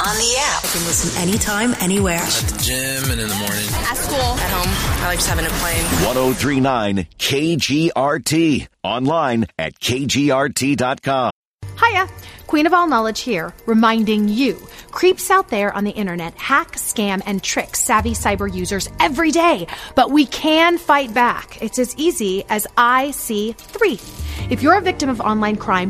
on the app. I can listen anytime, anywhere. At the gym and in the morning. At school. At home. I like just having a plane. 103.9 KGRT. Online at KGRT.com. Hiya, Queen of All Knowledge here, reminding you, creeps out there on the internet hack, scam, and trick savvy cyber users every day. But we can fight back. It's as easy as IC3. If you're a victim of online crime,